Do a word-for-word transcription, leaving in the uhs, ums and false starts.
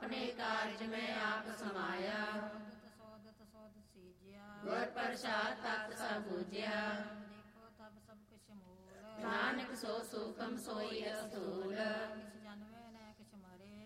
ਆਪਣੇ ਕਾਰਜ ਮੈਂ ਆਪ ਸਮਾਇਆ। ਸੋਦਤ ਸੋਦਤ ਸੀਜਿਆ ਗੁਰ ਪ੍ਰਸਾਦ ਤਤ ਸਭ ਬੂਝਿਆ। ਦੇਖੋ ਤਬ ਸਭ ਕੁਛ ਮੂਲ ਨਾਨਕ ਸੋ ਸੂਖਮ ਸੋਈ ਅਸਤੂਲ।